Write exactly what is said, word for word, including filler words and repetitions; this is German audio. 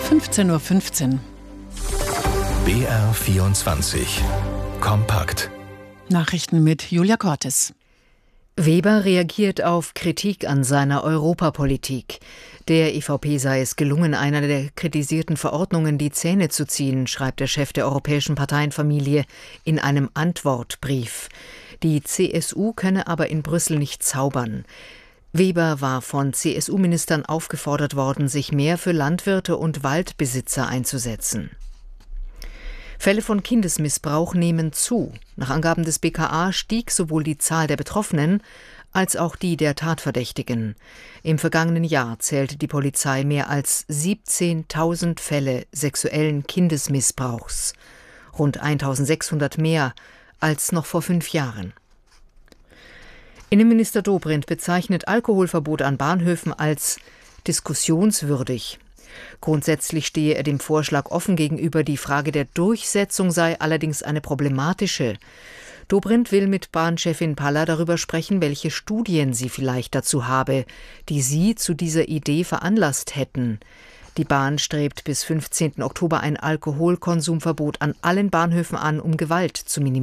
fünfzehn Uhr fünfzehn. B R vierundzwanzig. Kompakt. Nachrichten mit Julia Cortes. Weber reagiert auf Kritik an seiner Europapolitik. Der E V P sei es gelungen, einer der kritisierten Verordnungen die Zähne zu ziehen, schreibt der Chef der europäischen Parteienfamilie in einem Antwortbrief. Die C S U könne aber in Brüssel nicht zaubern. Weber war von C S U-Ministern aufgefordert worden, sich mehr für Landwirte und Waldbesitzer einzusetzen. Fälle von Kindesmissbrauch nehmen zu. Nach Angaben des B K A stieg sowohl die Zahl der Betroffenen als auch die der Tatverdächtigen. Im vergangenen Jahr zählte die Polizei mehr als siebzehntausend Fälle sexuellen Kindesmissbrauchs. Rund eintausendsechshundert mehr als noch vor fünf Jahren. Innenminister Dobrindt bezeichnet Alkoholverbot an Bahnhöfen als diskussionswürdig. Grundsätzlich stehe er dem Vorschlag offen gegenüber, die Frage der Durchsetzung sei allerdings eine problematische. Dobrindt will mit Bahnchefin Palla darüber sprechen, welche Studien sie vielleicht dazu habe, die sie zu dieser Idee veranlasst hätten. Die Bahn strebt bis fünfzehnten Oktober ein Alkoholkonsumverbot an allen Bahnhöfen an, um Gewalt zu minimieren.